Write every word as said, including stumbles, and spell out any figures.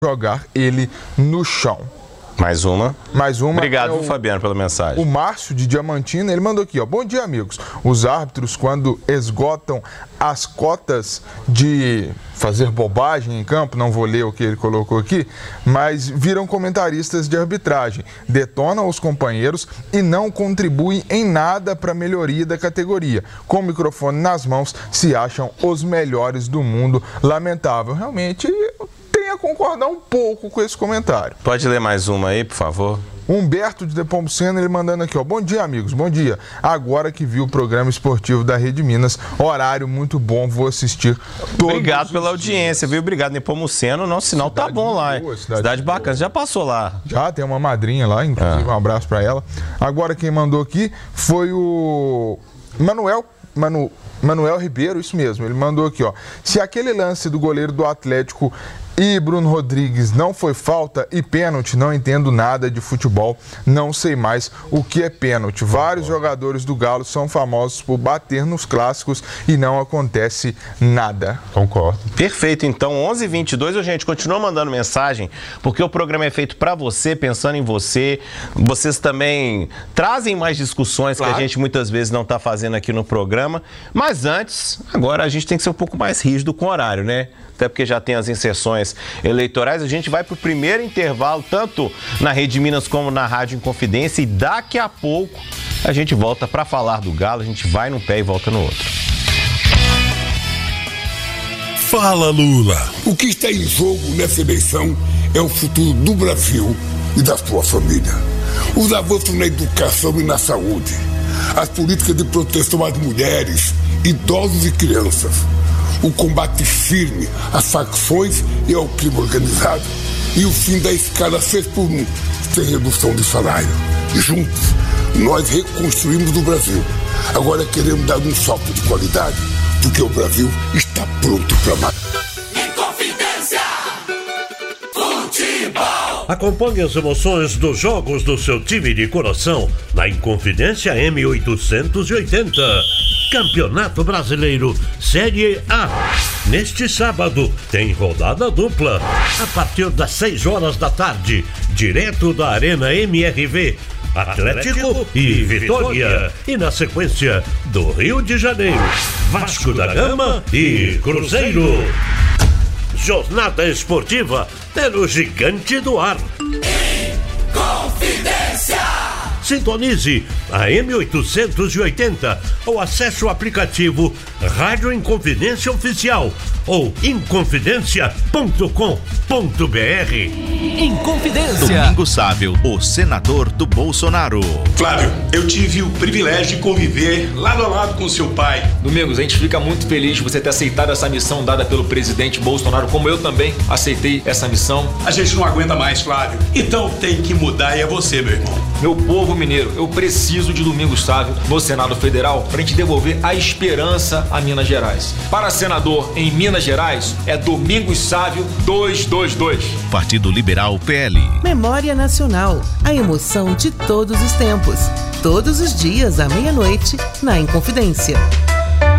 jogar ele no chão. Mais uma. Mais uma. Obrigado, é o, Fabiano, pela mensagem. O Márcio de Diamantina, ele mandou aqui, ó. Bom dia, amigos. Os árbitros, quando esgotam as cotas de fazer bobagem em campo, não vou ler o que ele colocou aqui, mas viram comentaristas de arbitragem, detonam os companheiros e não contribuem em nada para a melhoria da categoria. Com o microfone nas mãos, se acham os melhores do mundo. Lamentável. Realmente, tenho a concordar um pouco com esse comentário. Pode ler mais uma aí, por favor? Humberto de Nepomuceno, ele mandando aqui, ó. Bom dia, amigos, bom dia. Agora que vi o programa esportivo da Rede Minas, horário muito bom, vou assistir todos. Obrigado pela audiência, viu? Obrigado, Nepomuceno. Nosso sinal cidade tá bom lá. Boa, cidade cidade bacana, já passou lá. Já, tem uma madrinha lá, inclusive, ah. um abraço pra ela. Agora quem mandou aqui foi o Manuel, Manu, Manuel Ribeiro, isso mesmo, ele mandou aqui, ó. Se aquele lance do goleiro do Atlético e Bruno Rodrigues não foi falta e pênalti, não entendo nada de futebol, não sei mais o que é pênalti. Vários jogadores do Galo são famosos por bater nos clássicos e não acontece nada. Concordo. Perfeito, então onze e vinte e dois, a gente continua mandando mensagem, porque o programa é feito para você, pensando em você. Vocês também trazem mais discussões, claro, que a gente muitas vezes não está fazendo aqui no programa, mas antes, agora a gente tem que ser um pouco mais rígido com o horário, né? Até porque já tem as inserções eleitorais. A gente vai para o primeiro intervalo, tanto na Rede Minas como na Rádio Inconfidência, e daqui a pouco a gente volta para falar do Galo. A gente vai num pé e volta no outro. Fala, Lula! O que está em jogo nessa eleição é o futuro do Brasil e da sua família. Os avanços na educação e na saúde, as políticas de proteção às mulheres, idosos e crianças, o combate firme às facções e ao crime organizado e o fim da escala seis por um, sem redução de salário. Juntos, nós reconstruímos o Brasil. Agora queremos dar um salto de qualidade, porque o Brasil está pronto para mais. Inconfidência Futebol. Acompanhe as emoções dos jogos do seu time de coração na Inconfidência M oitocentos e oitenta. Campeonato Brasileiro Série A. Neste sábado tem rodada dupla a partir das seis horas da tarde, direto da Arena M R V. Atlético e Vitória. E na sequência do Rio de Janeiro, Vasco da Gama e Cruzeiro. Jornada esportiva pelo Gigante do Ar. Inconfidência. Sintonize a M oitocentos e oitenta ou acesse o aplicativo Rádio Inconfidência Oficial ou inconfidência ponto com ponto br. Inconfidência. Domingo Sábio, o senador do Bolsonaro. Flávio, eu tive o privilégio de conviver lado a lado com seu pai. Domingos, a gente fica muito feliz de você ter aceitado essa missão dada pelo presidente Bolsonaro, como eu também aceitei essa missão. A gente não aguenta mais, Flávio. Então tem que mudar e é você, meu irmão. Meu povo mineiro, eu preciso de Domingos Sávio no Senado Federal pra gente devolver a esperança a Minas Gerais. Para senador em Minas Gerais, é Domingos Sávio duzentos e vinte e dois. Partido Liberal P L. Memória Nacional, a emoção de todos os tempos. Todos os dias à meia-noite, na Inconfidência.